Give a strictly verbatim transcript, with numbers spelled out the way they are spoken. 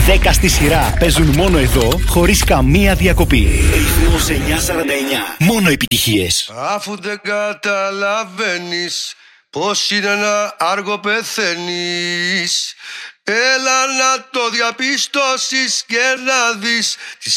δέκα στη σειρά παίζουν μόνο εδώ, χωρίς καμία διακοπή. Ρυθμός εννιακόσια σαράντα εννιά. Μόνο επιτυχίες. Αφού δεν καταλαβαίνεις πως είναι να άργο πεθαίνεις, έλα να το διαπιστώσεις και να δεις